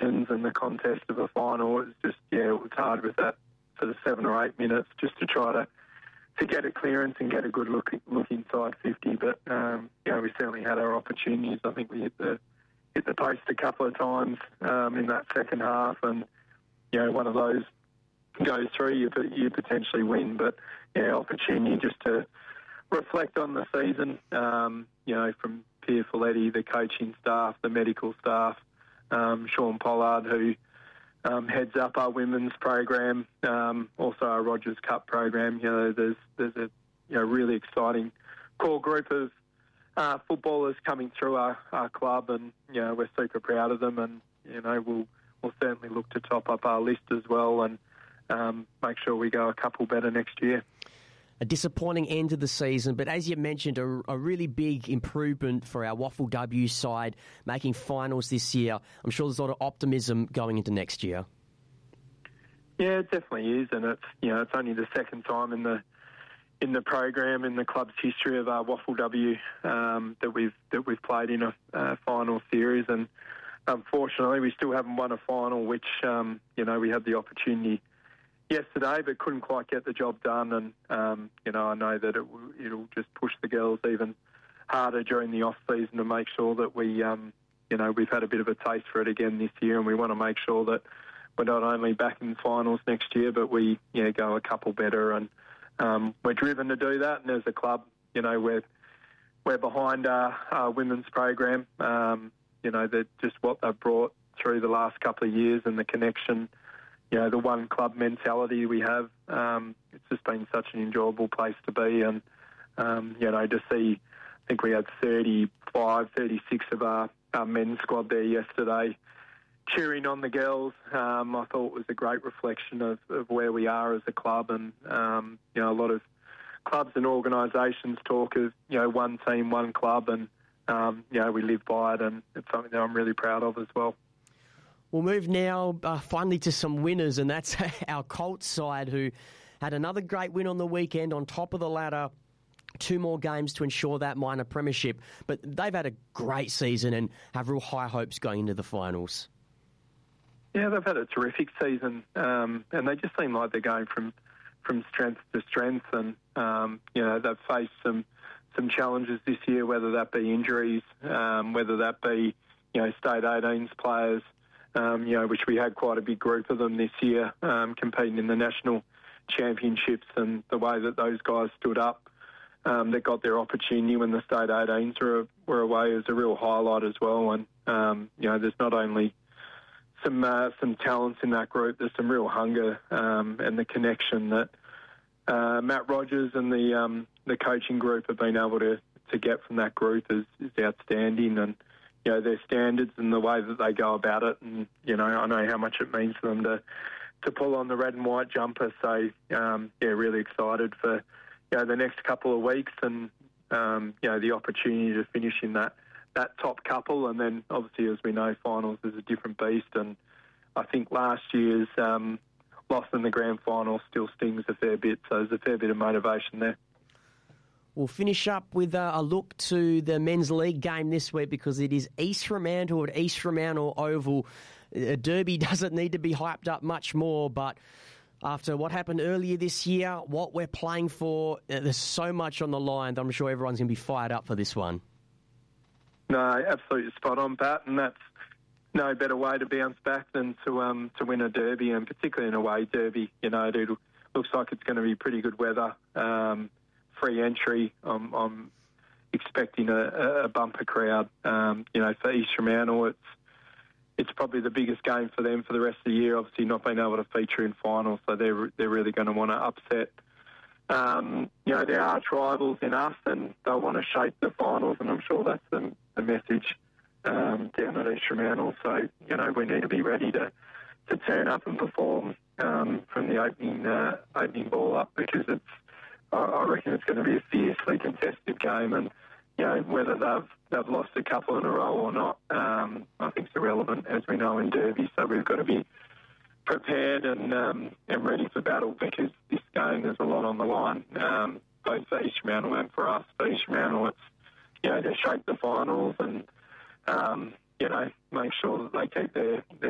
conditions and the contest of a final. It was just, it was hard with that for the 7 or 8 minutes just to try to get a clearance and get a good look inside 50. But, we certainly had our opportunities. I think we hit the post a couple of times in that second half, and, one of those goes through, you potentially win. But, opportunity just to reflect on the season, from Pierre Folletti, the coaching staff, the medical staff, Sean Pollard, who heads up our women's program, also our Rogers Cup program. There's a really exciting core group of footballers coming through our club, and we're super proud of them, and we'll certainly look to top up our list as well, and make sure we go a couple better next year. A disappointing end to the season, but as you mentioned, a really big improvement for our Waffle W side, making finals this year. I'm sure there's a lot of optimism going into next year. Yeah, it definitely is, and it's only the second time in the program, in the club's history of our Waffle W, that we've played in a final series, and unfortunately we still haven't won a final, which we had the opportunity yesterday, but couldn't quite get the job done. And I know that it'll just push the girls even harder during the off season to make sure that we've had a bit of a taste for it again this year, and we want to make sure that we're not only back in the finals next year, but we go a couple better. And we're driven to do that. And as a club, we're behind our women's program. That just what they've brought through the last couple of years, and the connection. The one club mentality we have, it's just been such an enjoyable place to be. And, to see, I think we had 35, 36 of our men's squad there yesterday cheering on the girls. I thought was a great reflection of where we are as a club. And, a lot of clubs and organisations talk of, one team, one club, and, we live by it, and it's something that I'm really proud of as well. We'll move now finally to some winners, and that's our Colts side, who had another great win on the weekend, on top of the ladder. 2 more games to ensure that minor premiership. But they've had a great season and have real high hopes going into the finals. Yeah, they've had a terrific season, and they just seem like they're going from strength to strength. And, they've faced some challenges this year, whether that be injuries, whether that be, state 18s players, which we had quite a big group of them this year, competing in the national championships, and the way that those guys stood up, that got their opportunity when the state 18s were away, is a real highlight as well. And, there's not only some talents in that group, there's some real hunger, and the connection that Matt Rogers and the coaching group have been able to get from that group is outstanding. And, their standards and the way that they go about it. And, I know how much it means for them to pull on the red and white jumper. So, really excited for, the next couple of weeks, and, the opportunity to finish in that top couple. And then, obviously, as we know, finals is a different beast. And I think last year's loss in the grand final still stings a fair bit. So there's a fair bit of motivation there. We'll finish up with a look to the men's league game this week, because it is East Fremantle at East Fremantle Oval. A derby doesn't need to be hyped up much more, but after what happened earlier this year, what we're playing for, there's so much on the line that I'm sure everyone's going to be fired up for this one. No, absolutely spot on, Pat, and that's no better way to bounce back than to win a derby, and particularly an away derby. It looks like it's going to be pretty good weather. Free entry. I'm expecting a bumper crowd. For East Fremantle, it's probably the biggest game for them for the rest of the year. Obviously, not being able to feature in finals, so they're really going to want to upset. There are rivals in us, and they'll want to shape the finals, and I'm sure that's the message down at East Fremantle. So we need to be ready to turn up and perform from the opening ball up, because I reckon it's going to be a fiercely contested game, and whether they've lost a couple in a row or not, I think it's irrelevant, as we know in derby. So we've got to be prepared and ready for battle, because this game there's a lot on the line, both for East Fremantle and for us. For East Fremantle, it's to shape the finals and make sure that they keep their